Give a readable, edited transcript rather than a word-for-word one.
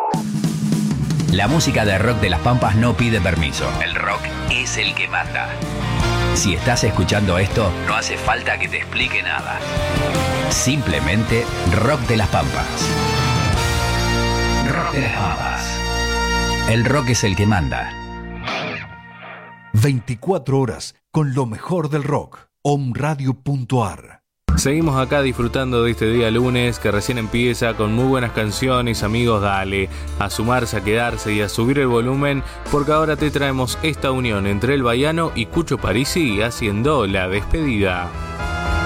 La música de rock de las Pampas no pide permiso. El rock es el que manda. Si estás escuchando esto, no hace falta que te explique nada. Simplemente Rock de las Pampas. Rock de las Pampas. El rock es el que manda. 24 horas con lo mejor del rock. Omradio.ar. Seguimos acá disfrutando de este día lunes que recién empieza con muy buenas canciones. Amigos, dale a sumarse, a quedarse y a subir el volumen, porque ahora te traemos esta unión entre El Baiano y Cucho Parisi haciendo la despedida.